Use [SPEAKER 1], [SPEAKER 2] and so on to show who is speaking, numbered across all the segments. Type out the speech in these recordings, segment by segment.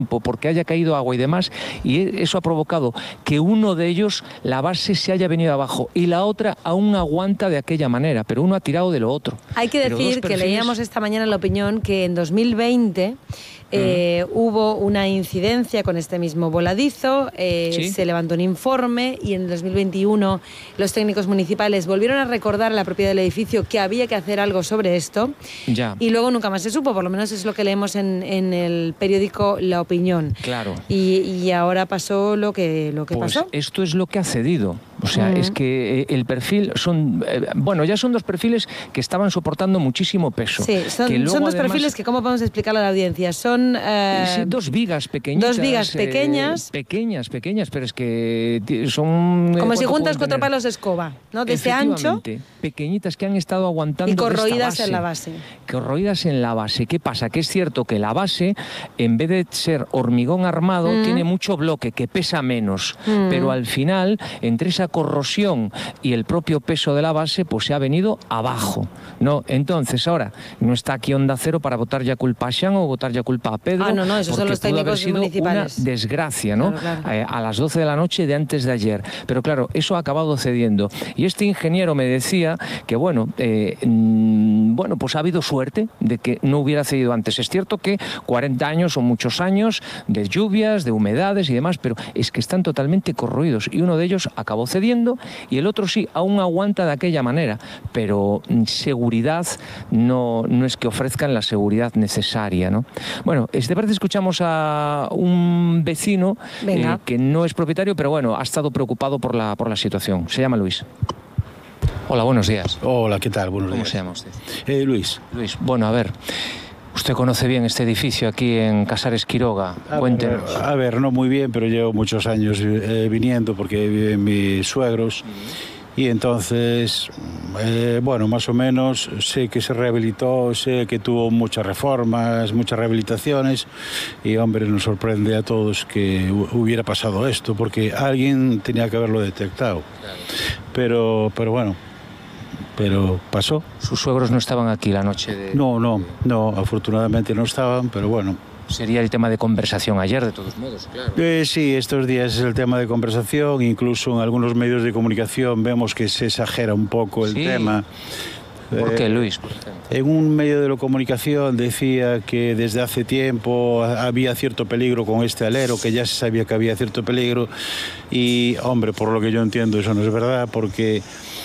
[SPEAKER 1] porque haya caído agua y demás, y eso ha provocado que uno de ellos, la base, se haya venido abajo y la otra aún aguanta de aquella manera, pero uno ha tirado de lo otro.
[SPEAKER 2] Hay que decir que leíamos esta mañana en La Opinión que en 2020 hubo una incidencia con este mismo voladizo, ¿sí? Se levantó un informe y en 2021 los técnicos municipales volvieron a recordar a la propiedad del edificio que había que hacer algo sobre esto, y luego nunca más se supo, por lo menos es lo que leemos en el periódico La Opinión.
[SPEAKER 1] Claro.
[SPEAKER 2] Y ahora pasó lo que pasó.
[SPEAKER 1] Esto es lo que ha cedido. O sea, es que el perfil son... bueno, ya son dos perfiles que estaban soportando muchísimo peso.
[SPEAKER 2] Sí, son dos perfiles que, ¿cómo podemos explicarle a la audiencia? Son...
[SPEAKER 1] sí, dos vigas pequeñitas.
[SPEAKER 2] Dos vigas pequeñas.
[SPEAKER 1] Pequeñas, pero es que son...
[SPEAKER 2] como si juntas 4 palos de escoba, ¿no? De ese ancho.
[SPEAKER 1] Pequeñitas que han estado aguantando.
[SPEAKER 2] Y corroídas en la base.
[SPEAKER 1] Corroídas en la base. ¿Qué pasa? Que es cierto que la base, en vez de ser hormigón armado, tiene mucho bloque, que pesa menos. Pero al final, entre esa corrosión y el propio peso de la base, pues se ha venido abajo, ¿no? Entonces, ahora, no está aquí Onda Cero para votar ya culpa a Xan o votar ya culpa a Pedro.
[SPEAKER 2] No, esos son los técnicos municipales.
[SPEAKER 1] Una desgracia, ¿no? Claro. A las 12 de la noche de antes de ayer. Pero claro, eso ha acabado cediendo. Y este ingeniero me decía que, bueno, pues ha habido suerte de que no hubiera cedido antes. Es cierto que 40 años son muchos años de lluvias, de humedades y demás, pero es que están totalmente corroídos. Y uno de ellos acabó cediendo y el otro sí, aún aguanta de aquella manera, pero seguridad no es que ofrezcan la seguridad necesaria, ¿no? Bueno, esta parte escuchamos a un vecino que no es propietario, pero bueno, ha estado preocupado por la situación. Se llama Luis. Hola, buenos días.
[SPEAKER 3] Hola, ¿qué tal? Buenos días.
[SPEAKER 1] ¿Cómo se llama usted?
[SPEAKER 3] Luis.
[SPEAKER 1] Luis, bueno, a ver... Usted conoce bien este edificio aquí en Casares Quiroga. Cuéntenos.
[SPEAKER 3] A ver, no muy bien, pero llevo muchos años viniendo porque viven mis suegros. Y entonces, bueno, más o menos sé que se rehabilitó, sé que tuvo muchas reformas, muchas rehabilitaciones. Y, hombre, nos sorprende a todos que hubiera pasado esto, porque alguien tenía que haberlo detectado. Pero bueno... Pero pasó.
[SPEAKER 1] ¿Sus suegros no estaban aquí la noche de...?
[SPEAKER 3] No, afortunadamente no estaban, pero bueno.
[SPEAKER 1] Sería el tema de conversación ayer, de todos modos, claro.
[SPEAKER 3] Sí, estos días es el tema de conversación, incluso en algunos medios de comunicación vemos que se exagera un poco el tema.
[SPEAKER 1] ¿Por qué, Luis? Por ejemplo?
[SPEAKER 3] En un medio de comunicación decía que desde hace tiempo había cierto peligro con este alero, que ya se sabía que había cierto peligro, y, hombre, por lo que yo entiendo eso no es verdad, porque...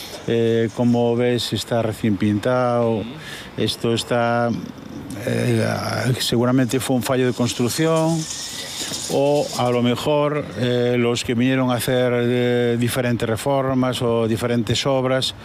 [SPEAKER 3] como ves, está recién pintado, esto está... seguramente fue un fallo de construcción, o a lo mejor los que vinieron a hacer diferentes reformas o diferentes obras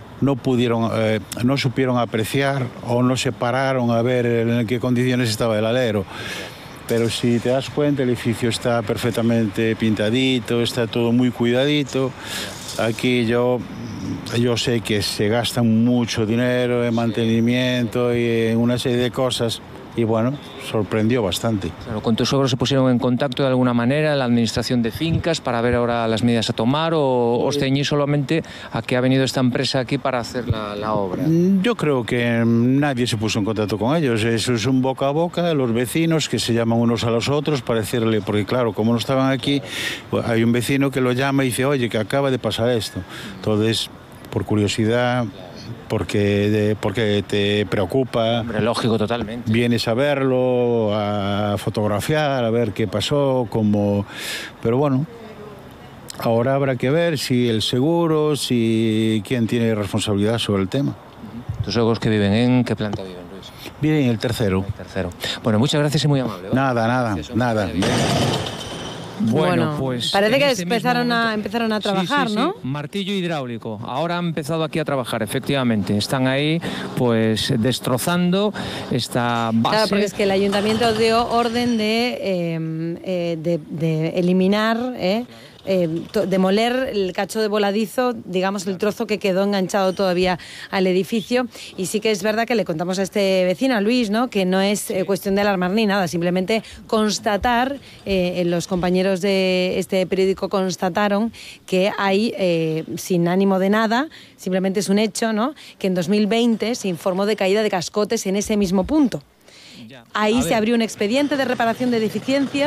[SPEAKER 3] no supieron apreciar o no se pararon a ver en qué condiciones estaba el alero. Pero si te das cuenta, el edificio está perfectamente pintadito, está todo muy cuidadito. Aquí yo sé que se gasta mucho dinero en mantenimiento y en una serie de cosas, y bueno, sorprendió bastante.
[SPEAKER 1] Claro, ¿con tus suegros se pusieron en contacto de alguna manera la administración de fincas para ver ahora las medidas a tomar, o os ceñís solamente a que ha venido esta empresa aquí para hacer la obra?
[SPEAKER 3] Yo creo que nadie se puso en contacto con ellos. Eso es un boca a boca, los vecinos que se llaman unos a los otros para decirle, porque claro, como no estaban aquí, pues hay un vecino que lo llama y dice, oye, que acaba de pasar esto. Entonces, por curiosidad... Porque te preocupa.
[SPEAKER 1] Hombre, lógico, totalmente.
[SPEAKER 3] Vienes a verlo, a fotografiar, a ver qué pasó, cómo... Pero bueno, ahora habrá que ver si el seguro, si quién tiene responsabilidad sobre el tema.
[SPEAKER 1] ¿Tus suegros que viven en qué planta viven, Luis?
[SPEAKER 3] Viven en el tercero.
[SPEAKER 1] El tercero. Bueno, muchas gracias y muy amable, ¿vale?
[SPEAKER 3] Nada.
[SPEAKER 1] Bueno, pues
[SPEAKER 2] parece que empezaron a trabajar,
[SPEAKER 1] sí,
[SPEAKER 2] ¿no?
[SPEAKER 1] Martillo hidráulico. Ahora han empezado aquí a trabajar, efectivamente. Están ahí, pues, destrozando esta base.
[SPEAKER 2] Claro, porque es que el ayuntamiento dio orden de eliminar... demoler el cacho de voladizo, digamos el trozo que quedó enganchado todavía al edificio. Y sí que es verdad que le contamos a este vecino, a Luis, ¿no?, que no es cuestión de alarmar ni nada, simplemente constatar, los compañeros de este periódico constataron que hay, sin ánimo de nada, simplemente es un hecho, ¿no?, que en 2020 se informó de caída de cascotes en ese mismo punto. Ahí se abrió un expediente de reparación de deficiencias.